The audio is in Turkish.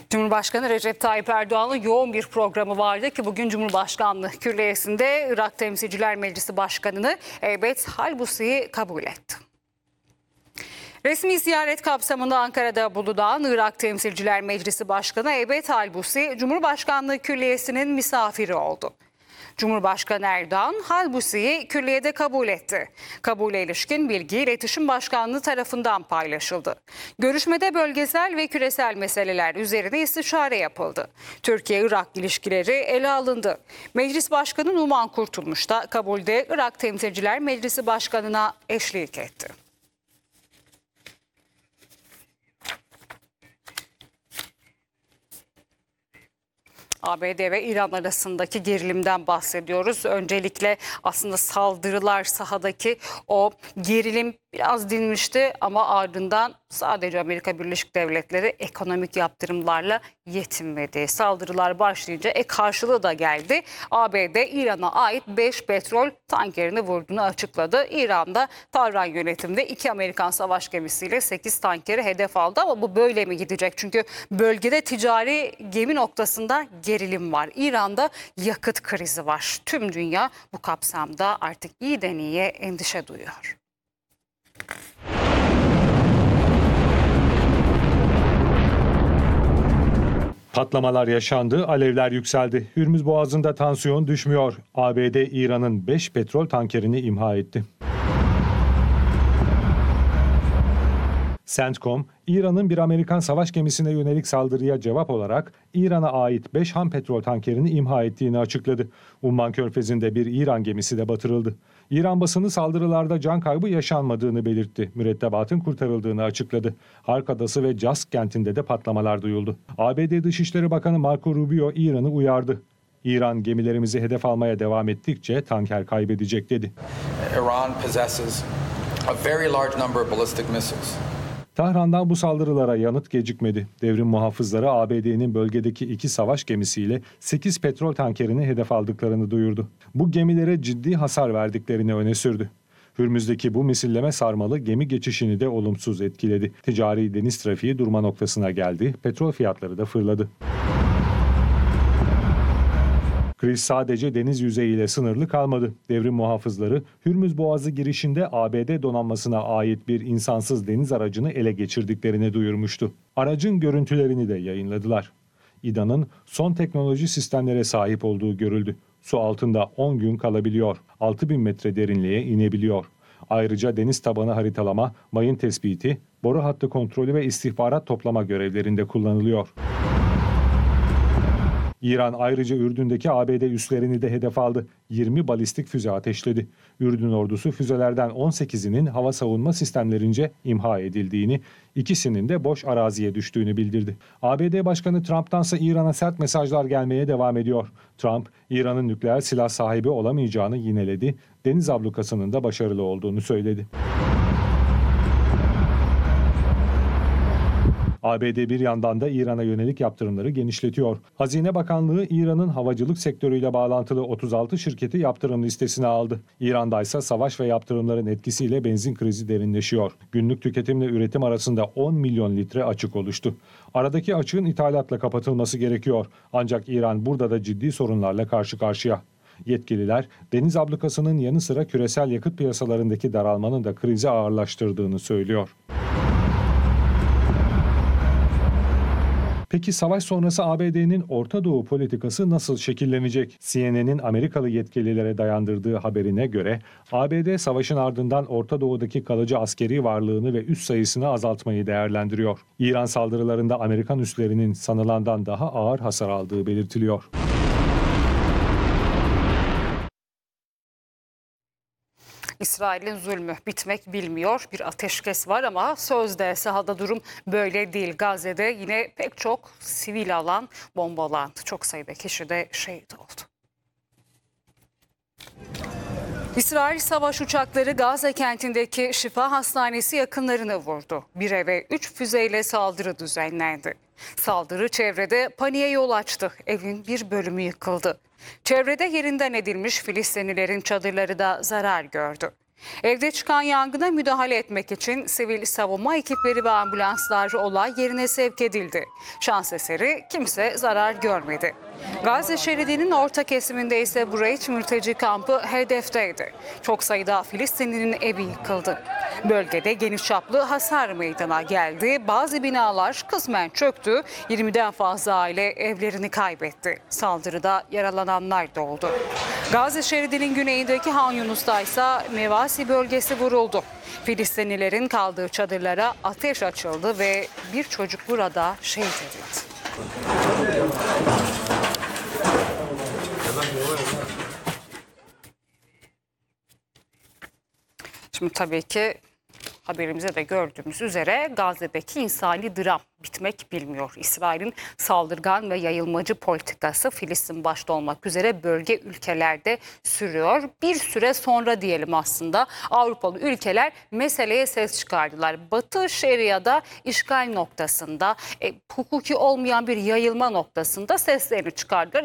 Cumhurbaşkanı Recep Tayyip Erdoğan'ın yoğun bir programı vardı ki bugün Cumhurbaşkanlığı Külliyesi'nde Irak Temsilciler Meclisi Başkanı'nı Eybet Halbusi'yi kabul etti. Resmi ziyaret kapsamında Ankara'da bulunan Irak Temsilciler Meclisi Başkanı Eybet Halbusi, Cumhurbaşkanlığı Külliyesi'nin misafiri oldu. Cumhurbaşkanı Erdoğan, Halbusi'yi külliyede kabul etti. Kabule ilişkin bilgi İletişim Başkanlığı tarafından paylaşıldı. Görüşmede bölgesel ve küresel meseleler üzerine istişare yapıldı. Türkiye-Irak ilişkileri ele alındı. Meclis Başkanı Numan Kurtulmuş da kabulde Irak Temsilciler Meclisi Başkanı'na eşlik etti. ABD ve İran arasındaki gerilimden bahsediyoruz. Öncelikle aslında saldırılar, sahadaki o gerilim biraz dinmişti ama ardından sadece Amerika Birleşik Devletleri ekonomik yaptırımlarla yetinmedi. Saldırılar başlayınca karşılığı da geldi. ABD İran'a ait 5 petrol tankerini vurduğunu açıkladı. İran'da Tahran yönetiminde 2 Amerikan savaş gemisiyle 8 tankeri hedef aldı ama bu böyle mi gidecek? Çünkü bölgede ticari gemi noktasında gerilim var. İran'da yakıt krizi var. Tüm dünya bu kapsamda artık iyiden iyiye endişe duyuyor. Patlamalar yaşandı, alevler yükseldi. Hürmüz Boğazı'nda tansiyon düşmüyor. ABD, İran'ın 5 petrol tankerini imha etti. CENTCOM, İran'ın bir Amerikan savaş gemisine yönelik saldırıya cevap olarak İran'a ait 5 ham petrol tankerini imha ettiğini açıkladı. Umman Körfezi'nde bir İran gemisi de batırıldı. İran basını saldırılarda can kaybı yaşanmadığını belirtti. Mürettebatın kurtarıldığını açıkladı. Hark Adası ve Jask kentinde de patlamalar duyuldu. ABD Dışişleri Bakanı Marco Rubio İran'ı uyardı. İran gemilerimizi hedef almaya devam ettikçe tanker kaybedecek dedi. Iran possesses a very large number of ballistic missiles. Tahran'dan bu saldırılara yanıt gecikmedi. Devrim muhafızları ABD'nin bölgedeki 2 savaş gemisiyle 8 petrol tankerini hedef aldıklarını duyurdu. Bu gemilere ciddi hasar verdiklerini öne sürdü. Hürmüz'deki bu misilleme sarmalı gemi geçişini de olumsuz etkiledi. Ticari deniz trafiği durma noktasına geldi, petrol fiyatları da fırladı. Kriz sadece deniz yüzeyiyle sınırlı kalmadı. Devrim muhafızları Hürmüz Boğazı girişinde ABD donanmasına ait bir insansız deniz aracını ele geçirdiklerini duyurmuştu. Aracın görüntülerini de yayınladılar. İDA'nın son teknoloji sistemlere sahip olduğu görüldü. Su altında 10 gün kalabiliyor. 6000 metre derinliğe inebiliyor. Ayrıca deniz tabanı haritalama, mayın tespiti, boru hattı kontrolü ve istihbarat toplama görevlerinde kullanılıyor. İran ayrıca Ürdün'deki ABD üslerini de hedef aldı. 20 balistik füze ateşledi. Ürdün ordusu füzelerden 18'inin hava savunma sistemlerince imha edildiğini, ikisinin de boş araziye düştüğünü bildirdi. ABD Başkanı Trump'tansa İran'a sert mesajlar gelmeye devam ediyor. Trump, İran'ın nükleer silah sahibi olamayacağını yineledi. Deniz ablukasının da başarılı olduğunu söyledi. ABD bir yandan da İran'a yönelik yaptırımları genişletiyor. Hazine Bakanlığı İran'ın havacılık sektörüyle bağlantılı 36 şirketi yaptırım listesine aldı. İran'da ise savaş ve yaptırımların etkisiyle benzin krizi derinleşiyor. Günlük tüketimle üretim arasında 10 milyon litre açık oluştu. Aradaki açığın ithalatla kapatılması gerekiyor. Ancak İran burada da ciddi sorunlarla karşı karşıya. Yetkililer deniz ablukasının yanı sıra küresel yakıt piyasalarındaki daralmanın da krizi ağırlaştırdığını söylüyor. Peki savaş sonrası ABD'nin Orta Doğu politikası nasıl şekillenecek? CNN'in Amerikalı yetkililere dayandırdığı haberine göre ABD savaşın ardından Orta Doğu'daki kalıcı askeri varlığını ve üs sayısını azaltmayı değerlendiriyor. İran saldırılarında Amerikan üslerinin sanılandan daha ağır hasar aldığı belirtiliyor. İsrail'in zulmü bitmek bilmiyor. Bir ateşkes var ama sözde, sahada durum böyle değil. Gazze'de yine pek çok sivil alan bombalandı. Çok sayıda kişi de şehit oldu. İsrail savaş uçakları Gazze kentindeki Şifa Hastanesi yakınlarını vurdu. Bir eve 3 füzeyle saldırı düzenlendi. Saldırı çevrede paniğe yol açtı. Evin bir bölümü yıkıldı. Çevrede yerinden edilmiş Filistinlilerin çadırları da zarar gördü. Evde çıkan yangına müdahale etmek için sivil savunma ekipleri ve ambulanslar olay yerine sevk edildi. Şans eseri kimse zarar görmedi. Gazze şeridinin orta kesiminde ise Bureyç mülteci kampı hedefteydi. Çok sayıda Filistinlinin evi yıkıldı. Bölgede geniş çaplı hasar meydana geldi. Bazı binalar kısmen çöktü. 20'den fazla aile evlerini kaybetti. Saldırıda yaralananlar da oldu. Gazze şeridinin güneyindeki Han Yunus'ta ise Mevasi bölgesi vuruldu. Filistinlilerin kaldığı çadırlara ateş açıldı ve bir çocuk burada şehit edildi. Şimdi tabii ki haberimizde de gördüğümüz üzere Gazze'deki insani dram bitmek bilmiyor. İsrail'in saldırgan ve yayılmacı politikası Filistin başta olmak üzere bölge ülkelerde sürüyor. Bir süre sonra diyelim aslında Avrupalı ülkeler meseleye ses çıkardılar. Batı Şeria'da işgal noktasında, hukuki olmayan bir yayılma noktasında seslerini çıkardılar.